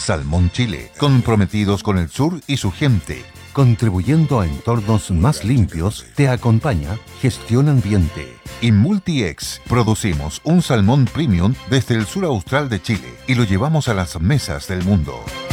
Salmón Chile, comprometidos con el sur y su gente. Contribuyendo a entornos más limpios, te acompaña Gestión Ambiente. Y Multi-X, producimos un salmón premium desde el sur austral de Chile y lo llevamos a las mesas del mundo.